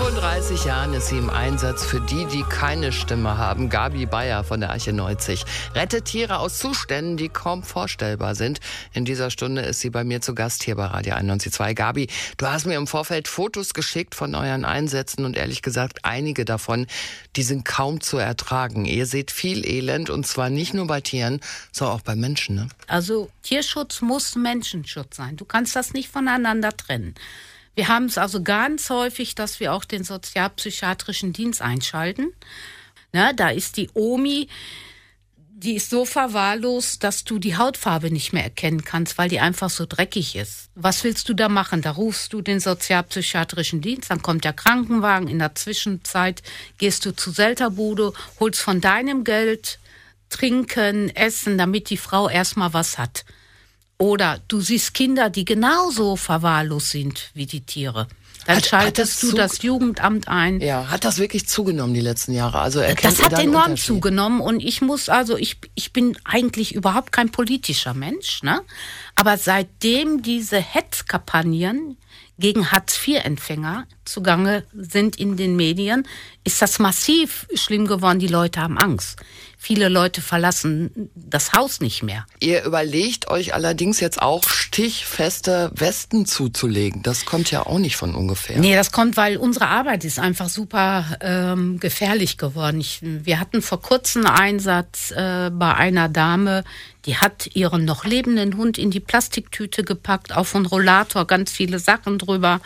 35 Jahren ist sie im Einsatz für die, die keine Stimme haben. Gabi Beyer von der Arche 90 rettet Tiere aus Zuständen, die kaum vorstellbar sind. In dieser Stunde ist sie bei mir zu Gast hier bei Radio 91.2. Gabi, du hast mir im Vorfeld Fotos geschickt von euren Einsätzen und ehrlich gesagt, einige davon, die sind kaum zu ertragen. Ihr seht viel Elend und zwar nicht nur bei Tieren, sondern auch bei Menschen, ne? Also Tierschutz muss Menschenschutz sein. Du kannst das nicht voneinander trennen. Wir haben es also ganz häufig, dass wir auch den sozialpsychiatrischen Dienst einschalten. Na, da ist die Omi, die ist so verwahrlost, dass du die Hautfarbe nicht mehr erkennen kannst, weil die einfach so dreckig ist. Was willst du da machen? Da rufst du den sozialpsychiatrischen Dienst, dann kommt der Krankenwagen. In der Zwischenzeit gehst du zur Selterbude, holst von deinem Geld Trinken, Essen, damit die Frau erstmal was hat. Oder du siehst Kinder, die genauso verwahrlost sind wie die Tiere. Dann schaltest du das Jugendamt ein. Ja, hat das wirklich zugenommen die letzten Jahre? Also das hat enorm zugenommen und ich bin eigentlich überhaupt kein politischer Mensch, ne? Aber seitdem diese Hetzkampagnen gegen Hartz-IV-Empfänger zugange sind in den Medien, ist das massiv schlimm geworden. Die Leute haben Angst. Viele Leute verlassen das Haus nicht mehr. Ihr überlegt euch allerdings jetzt auch stichfeste Westen zuzulegen. Das kommt ja auch nicht von ungefähr. Nee, das kommt, weil unsere Arbeit ist einfach super gefährlich geworden. Wir hatten vor kurzem einen Einsatz bei einer Dame, die hat ihren noch lebenden Hund in die Plastiktüte gepackt, auf einen Rollator, ganz viele Sachen drüber.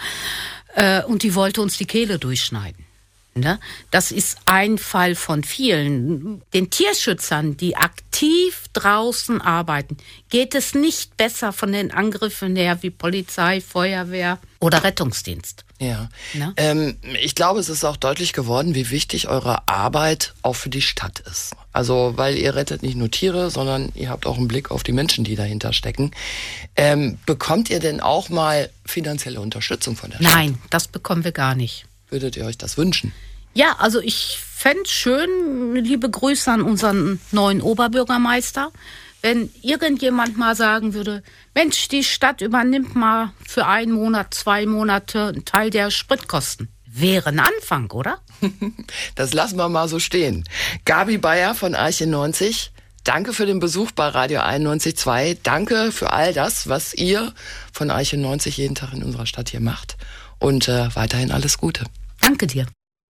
Und die wollte uns die Kehle durchschneiden. Ne? Das ist ein Fall von vielen. Den Tierschützern, die aktiv draußen arbeiten, geht es nicht besser von den Angriffen her wie Polizei, Feuerwehr oder Rettungsdienst. Ja. Ne? Ich glaube, es ist auch deutlich geworden, wie wichtig eure Arbeit auch für die Stadt ist. Also, weil ihr rettet nicht nur Tiere, sondern ihr habt auch einen Blick auf die Menschen, die dahinter stecken. Bekommt ihr denn auch mal finanzielle Unterstützung von der Stadt? Nein, das bekommen wir gar nicht. Würdet ihr euch das wünschen? Ja, also ich fände es schön, liebe Grüße an unseren neuen Oberbürgermeister, wenn irgendjemand mal sagen würde, Mensch, die Stadt übernimmt mal für 1 Monat, 2 Monate einen Teil der Spritkosten. Wäre ein Anfang, oder? Das lassen wir mal so stehen. Gabi Beyer von Arche 90, danke für den Besuch bei Radio 91.2. Danke für all das, was ihr von Arche 90 jeden Tag in unserer Stadt hier macht. Und weiterhin alles Gute. Danke dir.